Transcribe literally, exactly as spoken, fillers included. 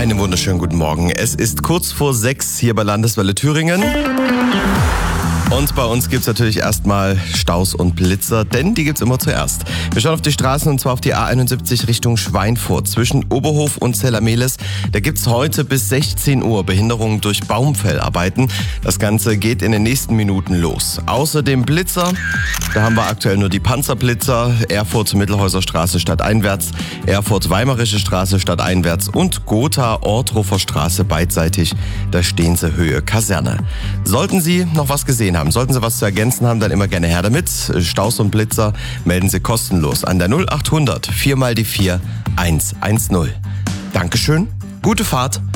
Einen wunderschönen guten Morgen. Es ist kurz vor sechs hier bei Landeswelle Thüringen. Und bei uns gibt's natürlich erstmal Staus und Blitzer, denn die gibt's immer zuerst. Wir schauen auf die Straßen und zwar auf die A einundsiebzig Richtung Schweinfurt. Zwischen Oberhof und Zellameles, da gibt's heute bis sechzehn Uhr Behinderungen durch Baumfellarbeiten. Das Ganze geht in den nächsten Minuten los. Außerdem Blitzer, da haben wir aktuell nur die Panzerblitzer, Erfurt-Mittelhäuser Straße stadteinwärts, Erfurt-Weimarische Straße stadteinwärts und Gotha-Orthofer Straße beidseitig, da stehen sie Höhe Kaserne. Sollten Sie noch was gesehen haben, sollten Sie was zu ergänzen haben, dann immer gerne her damit. Staus und Blitzer melden Sie kostenlos an der null achthundert vier mal die vier eins eins null. Dankeschön, gute Fahrt.